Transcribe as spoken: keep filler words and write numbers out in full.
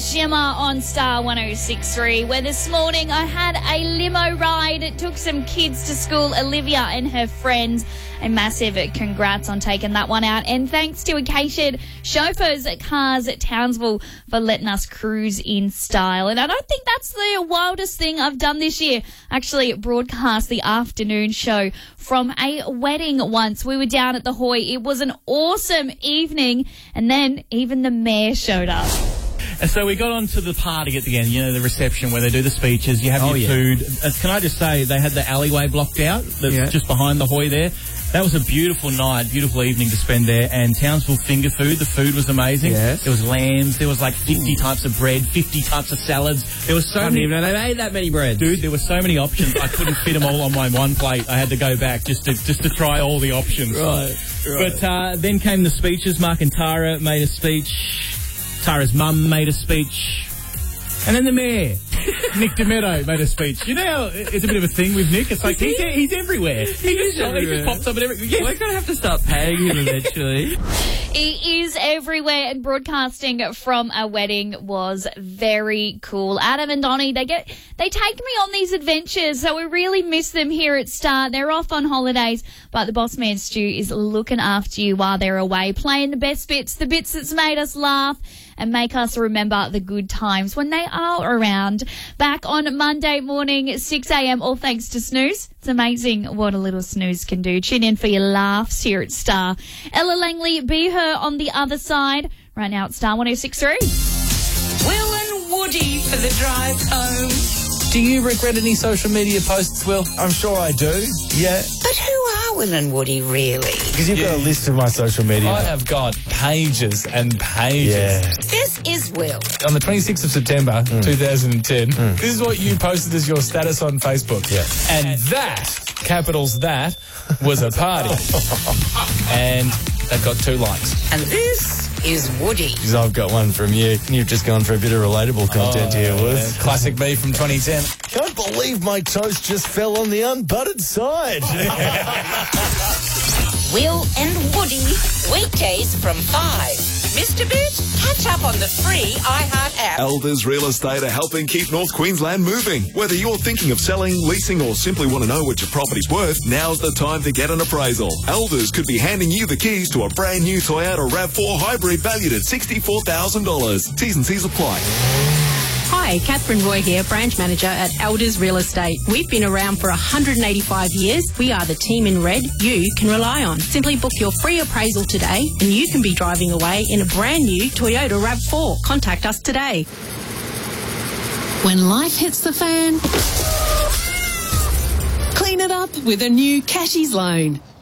Shimmer on Star one oh six point three, where this morning I had a limo ride. It took some kids to school, Olivia and her friends. A massive congrats on taking that one out. And thanks to Acacia Chauffeurs at Cars at Townsville for letting us cruise in style. And I don't think that's the wildest thing I've done this year. Actually broadcast the afternoon show from a wedding once. We were down at the Hoy. It was an awesome evening. And then even the mayor showed up. And so we got on to the party at the end, you know, the reception where they do the speeches, you have oh, your yeah. food. Uh, can I just say, they had the alleyway blocked out, the, yeah. just behind the Hoy there. That was a beautiful night, beautiful evening to spend there. And Townsville finger food, the food was amazing. Yes. There was lambs, there was like fifty Ooh. types of bread, fifty types of salads. There was so I didn't many... even know they made that many breads. Dude, there were so many options. I couldn't fit them all on my one plate. I had to go back just to just to try all the options. Right, right. But uh, then came the speeches. Mark and Tara made a speech. Tara's mum made a speech. And then the mayor, Nick Demetto, made a speech. You know, it's a bit of a thing with Nick. It's like, he's, he's everywhere. He just, he just pops up at everything. Yeah. We're going to have to start paying him eventually. He is everywhere, and broadcasting from a wedding was very cool. Adam and Donnie, they get they take me on these adventures, so we really miss them here at Star. They're off on holidays, but the boss man Stu is looking after you while they're away, playing the best bits, the bits that's made us laugh and make us remember the good times when they are around. Back on Monday morning, six a.m, all thanks to Snooze. It's amazing what a little snooze can do. Tune in for your laughs here at Star. Ella Langley, Be Her on the other side. Right now at Star one oh six point three. Will and Woody for the drive home. Do you regret any social media posts, Will? I'm sure I do, yeah. But who are Will and Woody really? Because you've got a list of my social media. I have got pages and pages. Yeah. This is Will. On the twenty-sixth of September, Mm. two thousand ten, Mm. this is what you posted as your status on Facebook. Yeah. And that, capitals that, was a party. And that got two likes. And this is Woody. Because I've got one from you. You've just gone for a bit of relatable content Oh, here, Wood. yeah. Classic me from twenty ten. Can't believe my toast just fell on the unbuttered side. Will and Woody, weekdays from five. Mister Bit, catch up on the free iHeart app. Elders Real Estate are helping keep North Queensland moving. Whether you're thinking of selling, leasing, or simply want to know what your property's worth, now's the time to get an appraisal. Elders could be handing you the keys to a brand new Toyota RAV four hybrid valued at sixty-four thousand dollars. T's and C's apply. Hi, Catherine Roy here, branch manager at Elders Real Estate. We've been around for one hundred eighty-five years. We are the team in red you can rely on. Simply book your free appraisal today and you can be driving away in a brand new Toyota RAV four. Contact us today. When life hits the fan, clean it up with a new Cashies loan.